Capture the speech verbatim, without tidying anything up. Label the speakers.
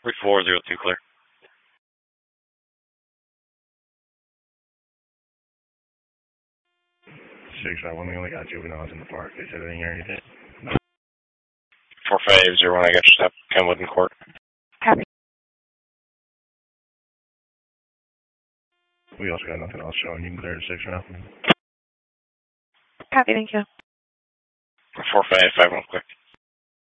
Speaker 1: three four zero two clear.
Speaker 2: Six five one, we only got juveniles in the park. Is there anything or anything?
Speaker 1: Four five zero one, I got your step. Kenwood in court.
Speaker 3: Copy.
Speaker 2: We also got nothing else showing. You can clear to six now.
Speaker 3: Copy, thank you.
Speaker 1: Four five five one, quick.